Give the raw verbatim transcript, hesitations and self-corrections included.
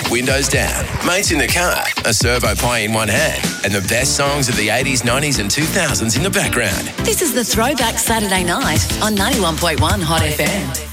windows down, mates in the car, a servo pie in one hand, and the best songs of the eighties, nineties and two thousands in the background. This is the Throwback Saturday Night on ninety-one point one Hot F M.